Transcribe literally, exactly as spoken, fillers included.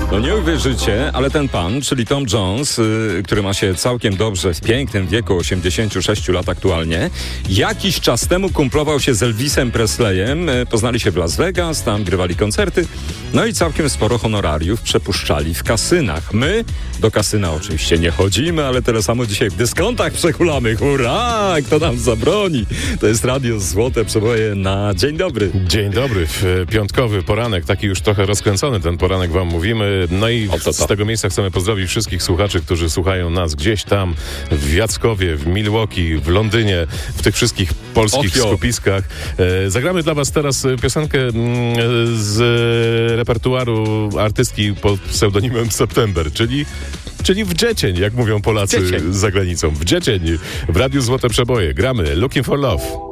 No nie uwierzycie, ale ten pan, czyli Tom Jones, yy, który ma się całkiem dobrze w pięknym wieku, osiemdziesięciu sześciu lat aktualnie, jakiś czas temu kumplował się z Elvisem Presleyem, yy, poznali się w Las Vegas, tam grywali koncerty, no i całkiem sporo honorariów przepuszczali w kasynach. My do kasyna oczywiście nie chodzimy, ale tyle samo dzisiaj w dyskontach przekulamy. Hurra! Kto nam zabroni? To jest Radio Złote Przeboje na Dzień Dobry. Dzień dobry, w piątkowy poranek, taki już trochę rozkręcony ten poranek wam mówimy. No i to, to. z tego miejsca chcemy pozdrowić wszystkich słuchaczy, którzy słuchają nas gdzieś tam w Jackowie, w Milwaukee, w Londynie, w tych wszystkich polskich Ochio. skupiskach. E, zagramy dla was teraz piosenkę mm, z repertuaaru artystki pod pseudonimem September, czyli Czyli w dziecień, jak mówią Polacy Dziecień. za granicą. W dziecień, w Radiu Złote Przeboje. Gramy Looking for Love.